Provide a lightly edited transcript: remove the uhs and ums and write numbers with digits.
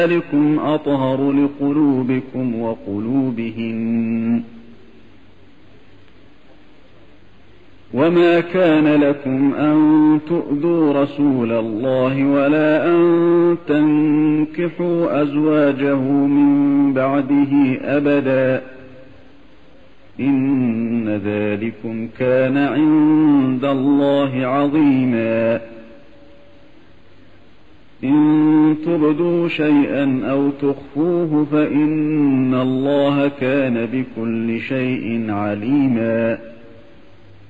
ذلكم أطهر لقلوبكم وقلوبهن. وما كان لكم أن تؤذوا رسول الله ولا أن تنكحوا أزواجه من بعده أبدا، إن ذلكم كان عند الله عظيما. إن تبدوا شيئا أو تخفوه فإن الله كان بكل شيء عليما.